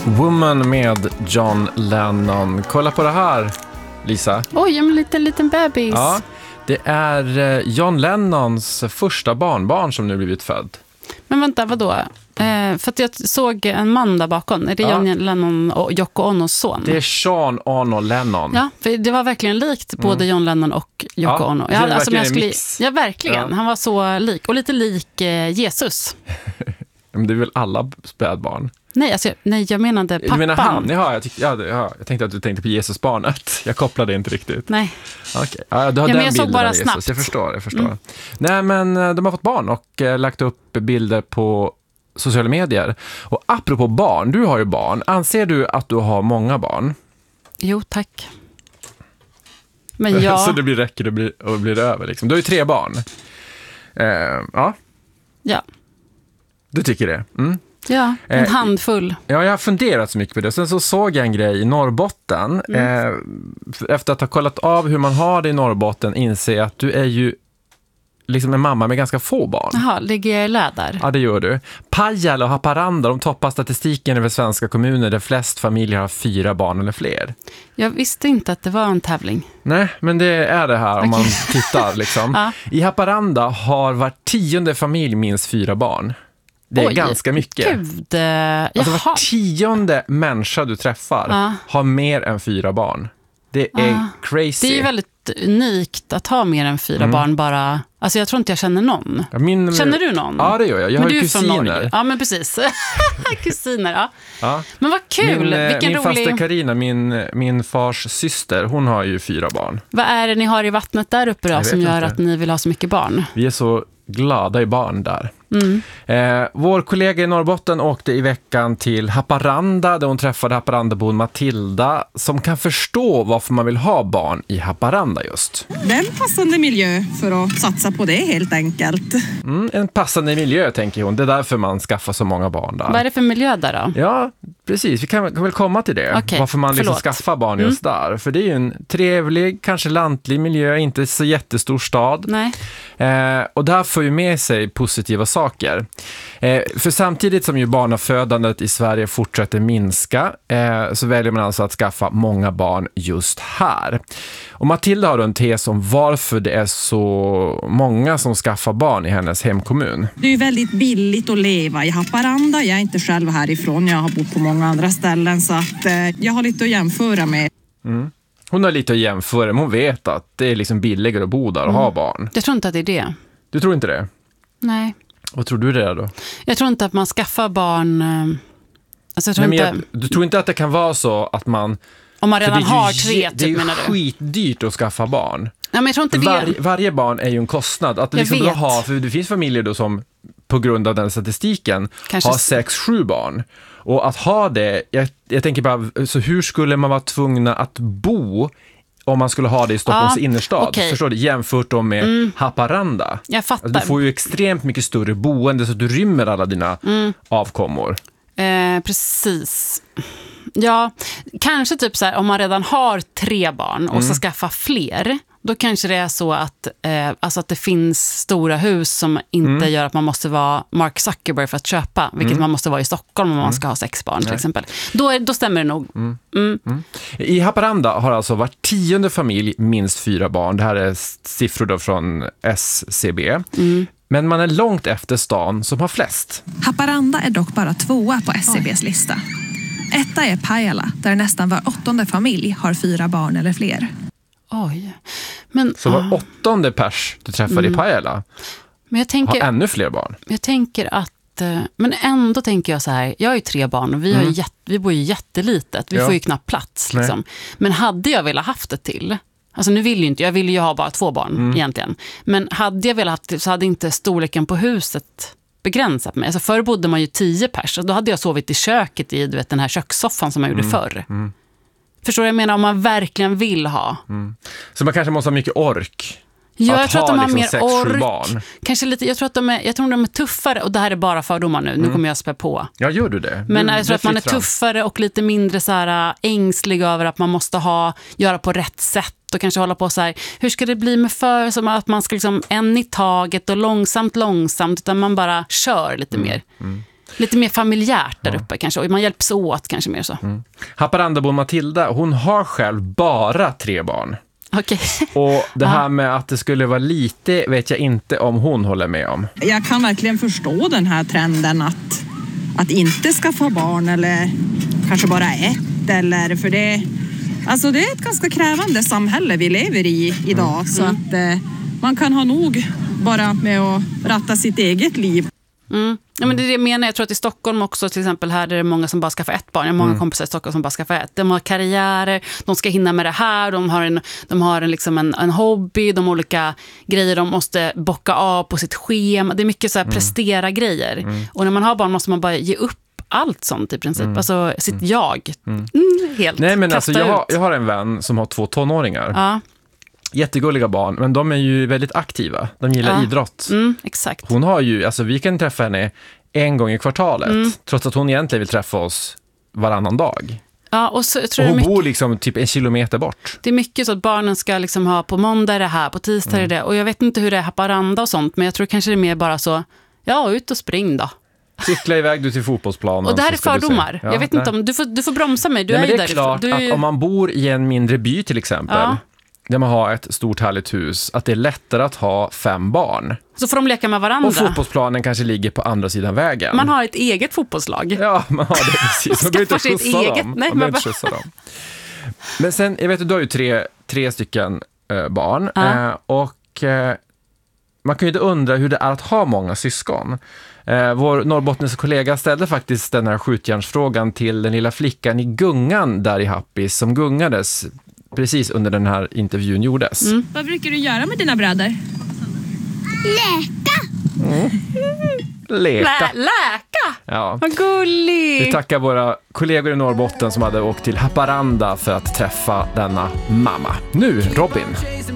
Woman med John Lennon. Kolla på det här, Lisa. Oj, en liten bebis. Ja, det är John Lennons första barnbarn som nu blivit född. Men vänta, vadå? För att jag såg en man där bakom. Är det John Lennon och Yoko Onos son? Det är Sean Ono Lennon. Ja, för det var verkligen likt både John Lennon och Yoko Ono. Det är verkligen en mix. Ja, verkligen. Ja. Han var så lik. Och lite lik Jesus. Men det är väl alla spädbarn? Nej, jag menade pappan. Du menar han? Jag tänkte att du tänkte på Jesusbarnet. Jag kopplade inte riktigt. Nej. Okej. Ja, du har den jag såg bilden bara av Jesus. snabbt. Jag förstår. Nej, men de har fått barn och lagt upp bilder på sociala medier. Och apropå barn, du har ju barn. Anser du att du har många barn? Jo, tack. Men ja. Så det räcker och blir över liksom. Du har ju 3 barn. Ja. Ja. Du tycker det? Mm. Ja, en handfull. Ja, jag har funderat så mycket på det. Sen så såg jag en grej i Norrbotten. Efter att ha kollat av hur man har det i Norrbotten inser jag att du är ju liksom en mamma med ganska få barn. Jaha, ligger jag i läder? Ja, det gör du. Pajala och Haparanda, de toppar statistiken över svenska kommuner där flest familjer har 4 barn eller fler. Jag visste inte att det var en tävling. Nej, men det är det här om man tittar liksom. Ja. I Haparanda har var 10:e familj minst 4 barn. Det är ganska mycket. Gud. Alltså var 10:e människa du träffar har mer än 4 barn. Det är crazy. Det är väldigt unikt att ha mer än 4 barn bara. Alltså jag tror inte jag känner någon. Känner du någon? Ja, det gör jag. Jag har kusiner. Ja, men precis. Kusiner, ja. Men vad kul. Min faster Carina, min fars syster, hon har ju 4 barn. Vad är det ni har i vattnet där uppe då som gör att ni vill ha så mycket barn? Vi är så glada i barn där. Vår kollega i Norrbotten åkte i veckan till Haparanda där hon träffade Haparandabon Matilda som kan förstå varför man vill ha barn i Haparanda just. Det är en passande miljö för att satsa på det helt enkelt. En passande miljö tänker hon. Det är därför man skaffar så många barn där. Vad är det för miljö där då? Ja, precis. Vi kan väl komma till det. Okay, varför man liksom skaffar barn just där. För det är ju en trevlig, kanske lantlig miljö, inte så jättestor stad. Nej. Och det här får ju med sig positiva saker. För samtidigt som ju barnafödandet i Sverige fortsätter minska så väljer man alltså att skaffa många barn just här. Och Matilda har då en tes om varför det är så många som skaffar barn i hennes hemkommun. Det är ju väldigt billigt att leva i Haparanda. Jag är inte själv härifrån, jag har bott på många andra ställen så att jag har lite att jämföra med. Hon har lite att jämföra, men hon vet att det är liksom billigare att bo där och ha barn. Jag tror inte att det är det. Du tror inte det? Nej. Vad tror du det är då? Jag tror inte att man skaffar barn... Alltså jag tror du tror inte att det kan vara så att man... Om man redan har 3, det är ju menar du? skitdyrt att skaffa barn. Ja, men jag tror inte varje barn är ju en kostnad. Att liksom då för det finns familjer då som på grund av den statistiken kanske har 6-7 barn. Och att ha det, jag tänker bara, så hur skulle man vara tvungna att bo om man skulle ha det i Stockholms innerstad? Okay. Förstår du? Jämfört då med Haparanda. Jag fattar. Alltså, du får ju extremt mycket större boende så att du rymmer alla dina avkommor. Precis. Ja, kanske typ så här, om man redan har 3 barn och ska skaffa fler, då kanske det är så att, alltså att det finns stora hus som inte gör att man måste vara Mark Zuckerberg för att köpa, vilket man måste vara i Stockholm om man ska ha 6 barn till exempel. Då stämmer det nog. I Haparanda har alltså var 10:e familj minst 4 barn. Det här är siffror då från SCB. Men man är långt efter stan som har flest. Haparanda är dock bara 2:a på SCBs lista. 1:a är Pajala, där nästan var 8:e familj har 4 barn eller fler. Oj. Men, så var 8:e pers du träffade i Pajala har ännu fler barn. Jag tänker att, men ändå tänker jag så här, jag har ju 3 barn och vi bor ju jättelitet. Vi får ju knappt plats liksom. Men hade jag velat haft ett till, alltså nu vill ju inte, jag vill ju ha bara 2 barn egentligen. Men hade jag velat haft det så hade inte storleken på huset begränsat mig. Alltså förr bodde man ju 10 pers och då hade jag sovit i köket i den här kökssoffan som man gjorde förr. Förstår du? Jag menar om man verkligen vill ha. Så man kanske måste ha mycket ork. Ja, jag tror att de har liksom mer ork. Barn. Kanske lite, jag tror de är tuffare, och det här är bara fördomar nu. Nu kommer jag spä på. Ja, gör du det? Men jag tror att man är tuffare och lite mindre så här ängslig över att man måste göra på rätt sätt och kanske hålla på så här, hur ska det bli med som att man ska liksom en i taget och långsamt, utan man bara kör lite mer. Lite mer familjärt där uppe kanske. Och man hjälps åt kanske mer så. Haparandabon Matilda, hon har själv bara 3 barn. Okej. Och det här med att det skulle vara lite vet jag inte om hon håller med om. Jag kan verkligen förstå den här trenden att inte skaffa barn eller kanske bara ett. Eller för det är ett ganska krävande samhälle vi lever i idag. Så att man kan ha nog bara med att ratta sitt eget liv. Ja, men det är det jag menar. Jag tror att i Stockholm också till exempel här där är det många som bara skaffar 1 barn. Jag har många kompisar i Stockholm som bara skaffar 1. De har karriärer, de ska hinna med det här, de har en hobby, de har olika grejer de måste bocka av på sitt schema. Det är mycket så här prestera grejer. Och när man har barn måste man bara ge upp allt sånt i princip. Alltså sitt jag. Helt. Nej, men alltså, jag har en vän som har 2 tonåringar. Ja. Jättegulliga barn, men de är ju väldigt aktiva. De gillar idrott. Exakt. Hon har ju, alltså vi kan träffa henne 1 gång i kvartalet. Trots att hon egentligen vill träffa oss varannan dag. Ja, och så, jag tror och hon bor liksom typ 1 kilometer bort. Det är mycket så att barnen ska liksom ha på måndag det här, på tisdag är det. Och jag vet inte hur det är Haparanda och sånt, men jag tror kanske det är mer bara så, ut och spring då. Cykla iväg du till fotbollsplanen. Och det här är fördomar. Jag vet inte om, du får bromsa mig, du är ju därifrån. Det är klart att om man bor i en mindre by till exempel, där man har ett stort härligt hus, att det är lättare att ha 5 barn. Så får de leka med varandra. Och fotbollsplanen kanske ligger på andra sidan vägen. Man har ett eget fotbollslag. Ja, man har det precis. Man behöver inte skjutsa dem. Nej, man skjutsa dem. Men sen, jag vet att du har ju 3 stycken barn. Och man kan ju inte undra hur det är att ha många syskon. Vår norrbottniska kollega ställde faktiskt den här skjutjärnsfrågan till den lilla flickan i gungan där i Happis som gungades precis under den här intervjun gjordes. Vad brukar du göra med dina bröder? Leka. Läka? Ja. Vad gulligt. Vi tackar våra kollegor i Norrbotten som hade åkt till Haparanda för att träffa denna mamma. Nu, Robin.